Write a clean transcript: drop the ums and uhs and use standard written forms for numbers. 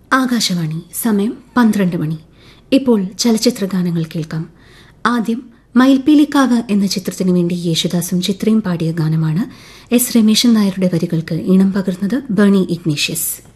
ആകാശവാണി സമയം 12 മണി. ഇപ്പോൾ ചലച്ചിത്ര ഗാനങ്ങൾ കേൾക്കാം. ആദ്യം മയിൽപ്പീലിക്കാവ് എന്ന ചിത്രത്തിനു വേണ്ടി യേശുദാസും ചിത്രയും പാടിയ ഗാനമാണ്. എസ് രമേശൻ നായരുടെ വരികൾക്ക് ഈണം പകർന്നത് ബേണി ഇഗ്നേഷ്യസ്.